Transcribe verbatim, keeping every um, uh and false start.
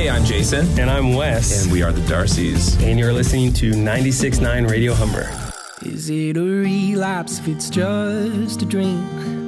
Hey, I'm Jason. And I'm Wes. And we are the Darcys. And you're listening to ninety-six point nine Radio Humber. Is it a relapse if it's just a drink?